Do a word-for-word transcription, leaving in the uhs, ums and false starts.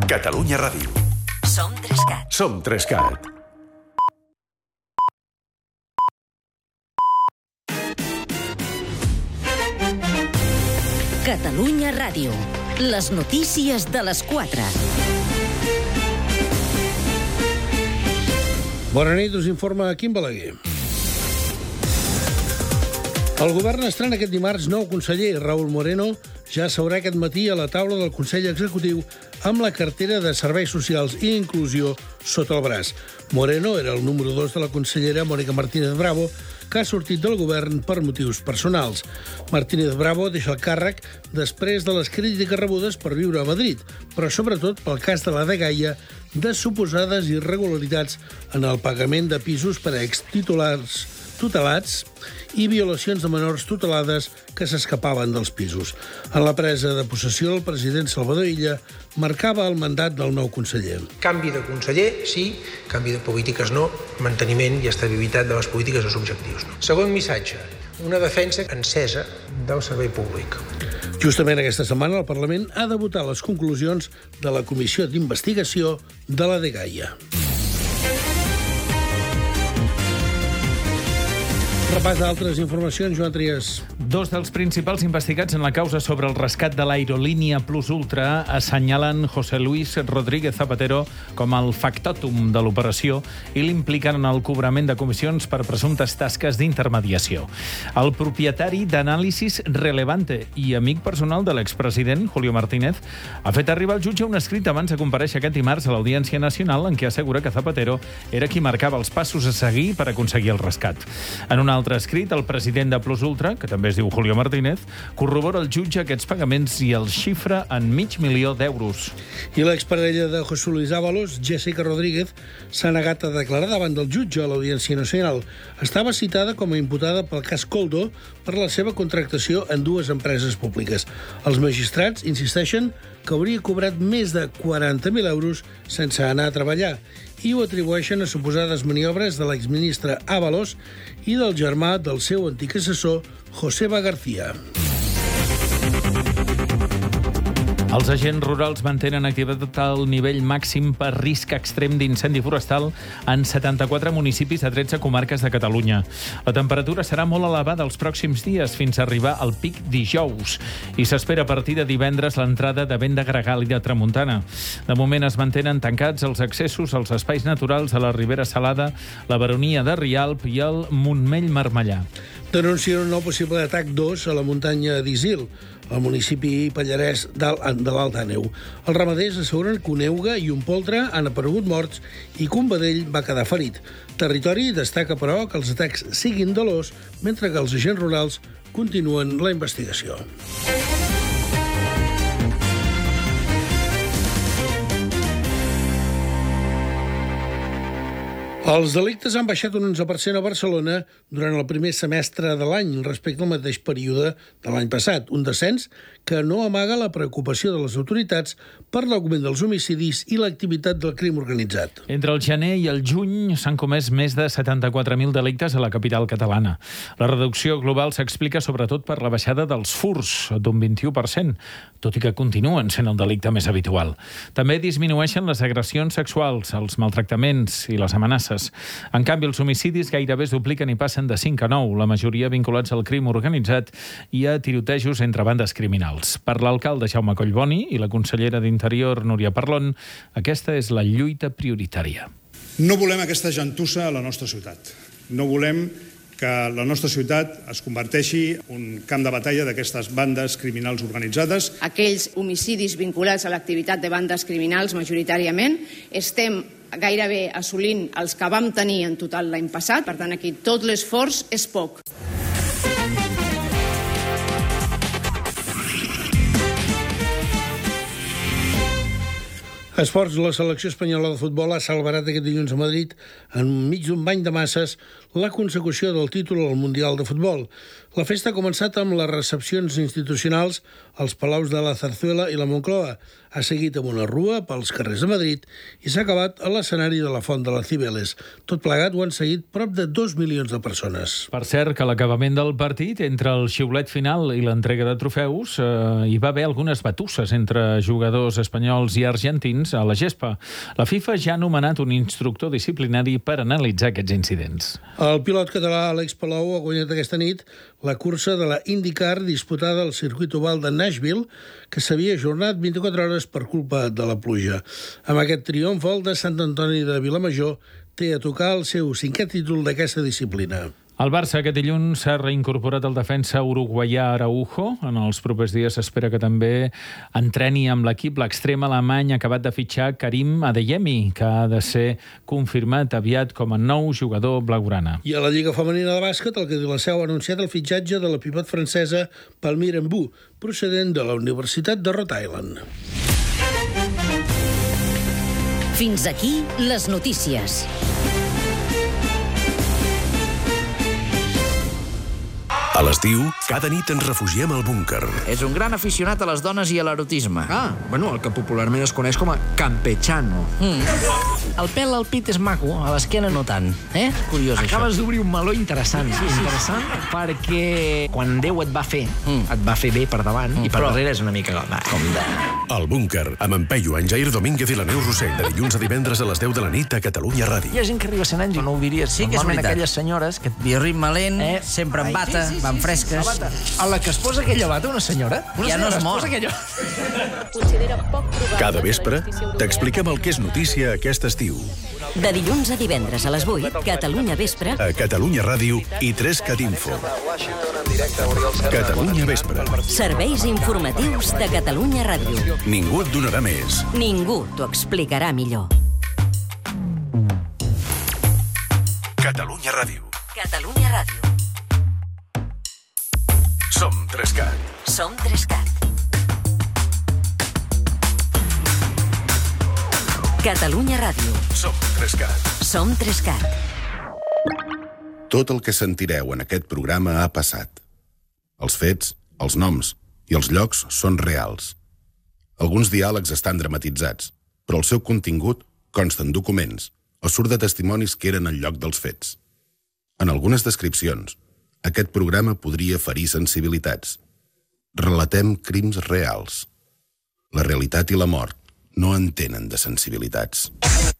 Catalunya Ràdio. Som Trescat. Som Trescat. Catalunya Ràdio. Les notícies de les quatre. Bona nit, us informa Quim Balaguer. El govern estrena aquest dimarts nou conseller. Raúl Moreno ja seurà aquest matí a la taula del Consell Executiu amb la cartera de Serveis Socials i Inclusió sota el braç. Moreno era el número dos de la consellera Mónica Martínez Bravo, que ha sortit del govern per motius personals. Martínez Bravo deixa el càrrec després de les crítiques rebudes per viure a Madrid, però sobretot pel cas de la dgaia de suposades irregularitats en el pagament de pisos per a extitulars tutelats i violacions de menors tutelades que s'escapaven dels pisos. En la presa de possessió, el president Salvador Illa marcava el mandat del nou conseller. Canvi de conseller, sí. Canvi de polítiques, no. Manteniment i estabilitat de les polítiques dels objectius, no. Segon missatge, una defensa encesa del servei públic. Justament aquesta setmana el Parlament ha de votar les conclusions de la Comissió d'Investigació de la dgaia. Repàs d'altres informacions, Joan Trias. Dos dels principals investigats en la causa sobre el rescat de l'aerolínia Plus Ultra assenyalen José Luis Rodríguez Zapatero com el factòtum de l'operació i l'impliquen en el cobrament de comissions per presumptes tasques d'intermediació. El propietari d'Anàlisis Relevante i amic personal de l'expresident, Julio Martínez, ha fet arribar al jutge un escrit abans de comparèixer aquest dimarts a l'Audiència Nacional en què assegura que Zapatero era qui marcava els passos a seguir per aconseguir el rescat. En un altre escrit, el president de Plus Ultra, que també es diu Julio Martínez, corrobora al jutge aquests pagaments i els xifra en mig milió d'euros. I l'exparella de José Luis Ábalos, Jessica Rodríguez, s'ha negat a declarar davant del jutge a l'Audiència Nacional. Estava citada com a imputada pel cas Coldo per la seva contractació en dues empreses públiques. Els magistrats insisteixen que hauria cobrat més de quaranta mil euros sense anar a treballar i ho atribueixen a suposades maniobres de l'exministre Ábalos i del germà del seu antic assessor, Joseba García. Els agents rurals mantenen activitat al nivell màxim per risc extrem d'incendi forestal en setanta-quatre municipis de tretze comarques de Catalunya. La temperatura serà molt elevada els pròxims dies fins a arribar al pic dijous i s'espera a partir de divendres l'entrada de vent de gregal i de tramuntana. De moment es mantenen tancats els accessos als espais naturals de la Ribera Salada, la Baronia de Rialp i el Montmell-Marmellà. Denuncien un nou possible atac d'ós a la muntanya d'Isil, al municipi pallarès de l'Alt Àneu. Els ramaders asseguren que un euga i un poltre han aparegut morts i que un vedell va quedar ferit. Territori destaca, però, que els atacs siguin de l'ós, mentre que els agents rurals continuen la investigació. Els delictes han baixat un onze per cent a Barcelona durant el primer semestre de l'any respecte al mateix període de l'any passat, un descens que no amaga la preocupació de les autoritats per l'augment dels homicidis i l'activitat del crim organitzat. Entre el gener i el juny s'han comès més de setanta-quatre mil delictes a la capital catalana. La reducció global s'explica sobretot per la baixada dels furts, d'un vint-i-u per cent, tot i que continuen sent el delicte més habitual. També disminueixen les agressions sexuals, els maltractaments i les amenaces. En canvi, els homicidis gairebé es dupliquen i passen de cinc a nou, la majoria vinculats al crim organitzat i a tirotejos entre bandes criminals. Per l'alcalde Jaume Collboni i la consellera d'Interior Núria Parlon, aquesta és la lluita prioritària. No volem aquesta gentussa a la nostra ciutat. No volem que la nostra ciutat es converteixi en un camp de batalla d'aquestes bandes criminals organitzades. Aquells homicidis vinculats a l'activitat de bandes criminals, majoritàriament, estem gairebé assolint els que vam tenir en total l'any passat. Per tant, aquí tot l'esforç és poc. Esports, la selecció espanyola de futbol ha celebrat aquest dilluns a Madrid, enmig d'un bany de masses, la consecució del títol al Mundial de Futbol. La festa ha començat amb les recepcions institucionals als palaus de la Zarzuela i la Moncloa, ha seguit amb una rua pels carrers de Madrid i s'ha acabat a l'escenari de la Font de les Cibeles. Tot plegat ho han seguit prop de dos milions de persones. Per cert, que a l'acabament del partit, entre el xiulet final i l'entrega de trofeus, eh, hi va haver algunes batusses entre jugadors espanyols i argentins a la gespa. La FIFA ja ha nomenat un instructor disciplinari per analitzar aquests incidents. El pilot català Àlex Palou ha guanyat aquesta nit la cursa de la IndyCar disputada al circuit oval de Nashville, que s'havia ajornat vint-i-quatre hores per culpa de la pluja. Amb aquest triomf, el de Sant Antoni de Vilamajor té a tocar el seu cinquè títol d'aquesta disciplina. El Barça aquest dilluns s'ha reincorporat el defensa uruguaià Araujo. En els propers dies s'espera que també entreni amb l'equip l'extrem alemany acabat de fitxar Karim Adeyemi, que ha de ser confirmat aviat com a nou jugador blaugrana. I a la Lliga Femenina de Bàsquet, el que diu la Seu ha anunciat el fitxatge de la pivot francesa Palmyra Mbou, procedent de la Universitat de Rhode Island. Fins aquí les notícies. A l'estiu, cada nit ens refugiem al búnquer. És un gran aficionat a les dones i a l'erotisme. Ah, bueno, el que popularment es coneix com a campechano. Mm. El pèl al pit és maco, a l'esquena no tant. Eh? Curiós, Acabes això. Acabes d'obrir un meló interessant. Sí, sí. Interessant perquè quan Déu et va fer, mm. et va fer bé per davant mm. i per Però... darrere és una mica va, com de... El búnquer, amb en Peyu, en Jair Domínguez i la Neus Rossell, de dilluns a divendres a les deu de la nit a Catalunya Ràdio. Hi ha gent que arriba a cent anys i no ho diries. Sí que és veritat. Aquelles senyores que... Biorritme lent, eh? sempre en bata, sí, sí, sí, van fresques. Sí, sí. A la que es posa aquella bata, una senyora? Una ja senyora no es mor. Aquella... Cada vespre t'expliquem el que és notícia aquest estiu. De dilluns a divendres a les vuit, Catalunya Vespre, a Catalunya Ràdio i tres cat info. Catalunya Vespre. Serveis informatius de Catalunya Ràdio. Ningú et donarà més. Ningú t'ho explicarà millor. Catalunya Ràdio. Catalunya Ràdio. Som tres cat. Som tres cat. Catalunya Ràdio. Som tres cat. Som tres cat. Tot el que sentireu en aquest programa ha passat. Els fets, els noms i els llocs són reals. Alguns diàlegs estan dramatitzats, però el seu contingut consta en documents o surt de testimonis que eren al lloc dels fets. En algunes descripcions, aquest programa podria ferir sensibilitats. Relatem crims reals. La realitat i la mort no entenen de sensibilitats.